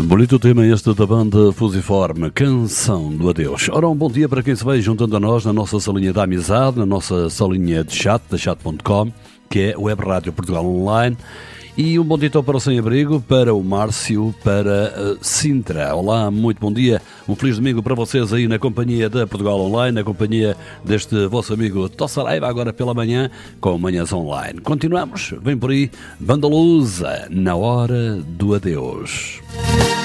Bonito tema este da banda Fusiforme, Canção do Adeus. Ora, um bom dia para quem se vai juntando a nós na nossa salinha da amizade, na nossa salinha de chat, da chat.com, que é Web Rádio Portugal Online. E um bom dia para o Sem Abrigo, para o Márcio, para Sintra. Olá, muito bom dia. Um feliz domingo para vocês aí na companhia da Portugal Online, na companhia deste vosso amigo Tossaraiva, agora pela manhã, com Manhãs Online. Continuamos, vem por aí, Banda Lusa, na hora do adeus.